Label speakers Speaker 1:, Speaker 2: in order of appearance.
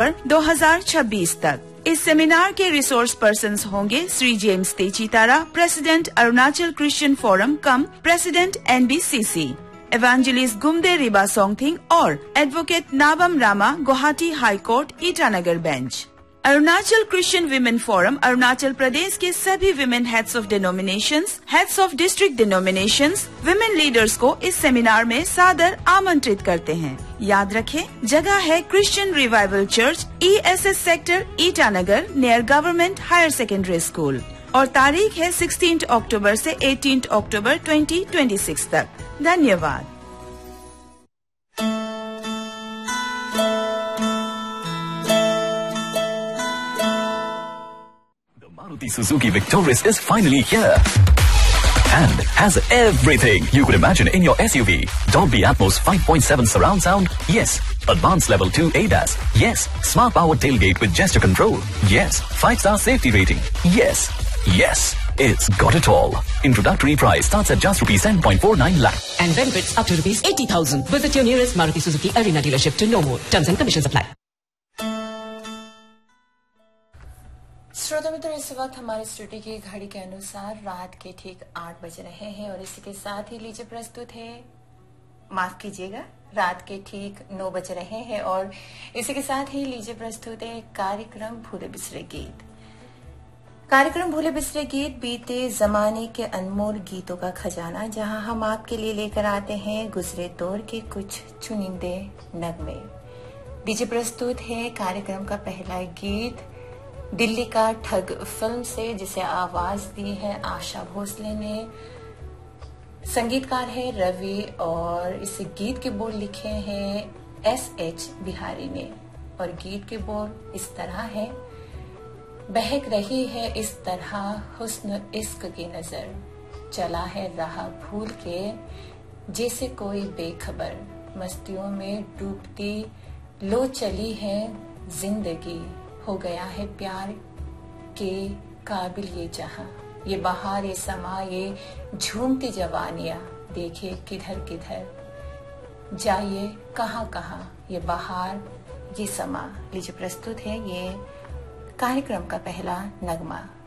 Speaker 1: दिसंबर 2026 तक। इस सेमिनार के रिसोर्स पर्सन्स होंगे Shri James तेचीतारा, president Arunachal Christian forum कम प्रेसिडेंट NBCC, एवेंजलिस्ट गुमदे रिबा सोंगथिंग और advocate Nabam Rama, Guwahati high court Itanagar bench. Arunachal Christian women forum Arunachal Pradesh के सभी women heads of denominations, heads of district denominations, women leaders को इस सेमिनार में सादर आमंत्रित करते हैं। याद रखें, जगह है Christian revival church, ESS sector, Itanagar, near government higher secondary school, और तारीख है 16 अक्टूबर से 18 अक्टूबर 2026 तक। धन्यवाद।
Speaker 2: Maruti Suzuki Victoris is finally here and has everything you could imagine in your SUV. Dolby Atmos 5.7 surround sound, yes. Advanced Level 2 ADAS, yes. Smart Power Tailgate with gesture control, yes. 5-star safety rating, yes. Yes, it's got it all. Introductory price starts at just rupees 10.49 lakh.
Speaker 3: And benefits up to rupees 80,000. Visit your nearest Maruti Suzuki Arena dealership to know more. Terms and conditions apply.
Speaker 4: श्रोता मित्र, इस वक्त हमारे studio की घड़ी के अनुसार रात के ठीक 8 बज रहे हैं और इसी के साथ ही लीजिए प्रस्तुत है, माफ कीजिएगा, रात के ठीक 9 बज रहे हैं और इसी के साथ ही लीजिए प्रस्तुत है कार्यक्रम भूले बिसरे गीत। कार्यक्रम भूले बिसरे गीत बीते जमाने के अनमोल गीतों का खजाना, जहां हम आपके लिए लेकर आते हैं गुजरे दौर के कुछ चुनिंदे नगमे। लीजिए प्रस्तुत है कार्यक्रम का पहला गीत दिल्ली का ठग फिल्म से, जिसे आवाज दी है आशा भोसले ने। संगीतकार है रवि और इस गीत के बोल लिखे हैं SH बिहारी ने। और गीत के बोल इस तरह है, बहक रही है इस तरह हुस्न इश्क की नजर, चला है राह भूल के जैसे कोई बेखबर, मस्तियों में डूबती लो चली है जिंदगी, हो गया है प्यार के काबिल ये जहां, ये बहार ये समा ये झूमती जवानियां, देखिए किधर किधर जाइए कहां कहां, ये बहार ये समा। लीजिए प्रस्तुत है ये कार्यक्रम का पहला नगमा।